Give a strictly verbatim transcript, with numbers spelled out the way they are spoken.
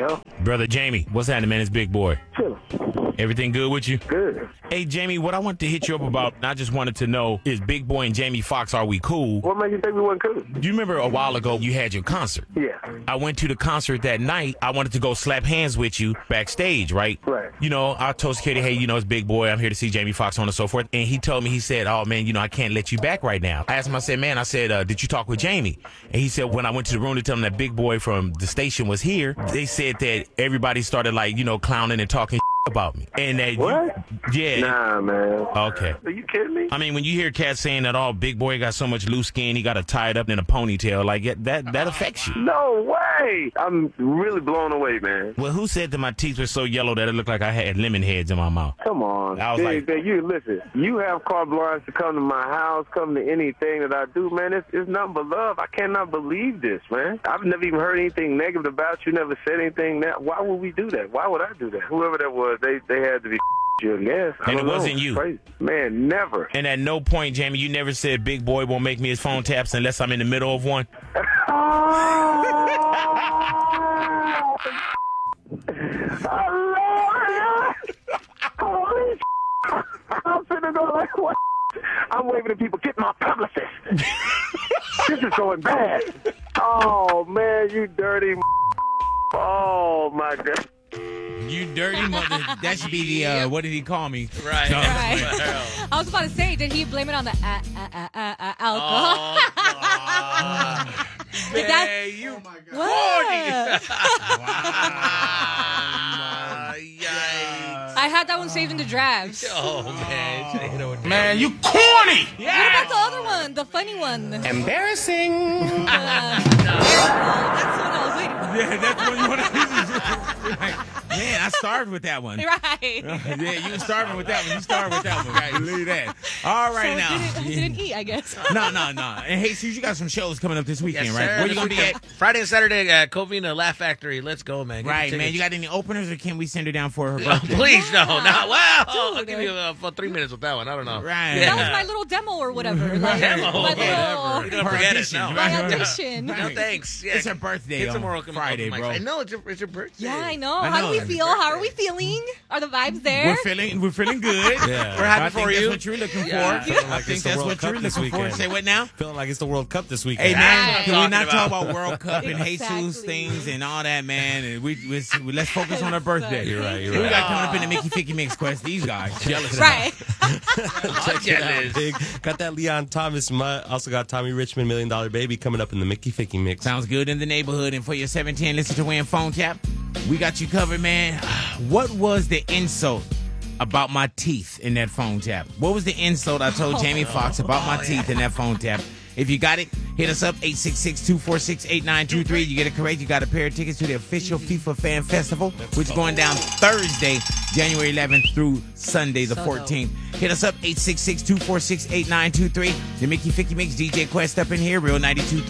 Yeah. Brother Jamie, what's happening, man? It's Big Boy. Chill. Everything good with you? Good. Hey, Jamie, what I want to hit you up about, and I just wanted to know, is Big Boy and Jamie Foxx, are we cool? What made you think we weren't cool? Do you remember a while ago you had your concert? Yeah. I went to the concert that night. I wanted to go slap hands with you backstage, right? Right. You know, I told security, hey, you know, it's Big Boy. I'm here to see Jamie Foxx, on and so forth. And he told me, he said, oh, man, you know, I can't let you back right now. I asked him, I said, man, I said, uh, did you talk with Jamie? And he said, when I went to the room to tell him that Big Boy from the station was here, they said that everybody started, like, you know, clowning and talking about me. And that What? You, yeah. Nah, man. Okay. Are you kidding me? I mean, when you hear cats saying that, oh, Big Boy got so much loose skin, he got to tie it up in a ponytail, like, that that affects you. No way. I'm really blown away, man. Well, who said that my teeth were so yellow that it looked like I had lemon heads in my mouth? Come on. I was Big, like- Big, you listen. You have carte blanche to come to my house, come to anything that I do, man. It's, it's nothing but love. I cannot believe this, man. I've never even heard anything negative about you. Never said anything. That why would we do that? Why would I do that? Whoever that was, they they had to be you, I guess. I And don't it wasn't know. you. Crazy. Man, never. And at no point, Jamie, you never said Big Boy won't make me his phone taps unless I'm in the middle of one. Holy I'm finna go like what? I'm waving to people, get my publicist. This is going bad. Oh, man, you dirty Oh, my God. You dirty mother. That should be the, uh, what did he call me? Right. No. right. I was about to say, did he blame it on the uh, uh, uh, uh, uh, alcohol? Oh, God. Did that- Man, you What? Ah, yikes. I had that one saved in the drafts. Oh, man. You know what- Man, you corny! What about the other one? The funny one? Uh, Embarrassing. that's what I was waiting for. Yeah, that's what you want to Man, I starved with that one. Right. Yeah, you were starving with that one. You starved with that one, right? Look at that. All right, so now. Didn't, I didn't eat, I guess. No, no, no. And hey, so you got some shows coming up this weekend, Yes, right? sir. Where you This gonna be weekend, at? Friday and Saturday at Covina Laugh Factory. Let's go, man. Get Right, your man. You tickets. got any openers, or can we send her down for her Oh, birthday? please, no. Yeah. Not, well, I'll Dude. give you uh, for three minutes with that one. I don't know. Right. That was my little demo or whatever. Like, Demo, my whatever. little, You don't forget it. audition, No. my right? audition. Right. No, thanks. Yeah. It's her birthday Get some on more open- Friday, open mics. bro. I know, it's your, it's your birthday. Yeah, I know. I How know. do we Happy feel? How are we feeling? Are the vibes there? We're feeling, we're feeling good. Yeah. We're happy I think for that's you. what you're looking Yeah. for. Feeling I like think it's the that's World what Cup you're this looking for. weekend. Say what now? Feeling like it's the World Cup this weekend. Hey, man, Right. can we not Talking talk about- about World Cup and Exactly. Jesus things and all that, man? And we, we, we let's focus on her birthday. You're right, you're Who we right. got coming up in the Mickey Ficky Mix Quest? These guys. Jealous. Right. Check it out, big. Got that Leon Thomas mutt. Also got Tommy Richmond, Million Dollar Baby coming up in the Mickey Ficky Mix. Sounds good in the neighborhood. And for your seven ten Listen to Win phone tap, we got you covered, man. What was the insult about my teeth in that phone tap? What was the insult I told Jamie Foxx about my teeth in that phone tap? If you got it, hit us up, eight six six, two four six, eight nine two three. You get it correct, you got a pair of tickets to the official FIFA Fan Festival, which is going down Thursday, January eleventh through Sunday the So fourteenth. Hit us up, eight six six, two four six, eight nine two three. The Mickey Ficky Mix, D J Quest up in here, Real ninety-two point three.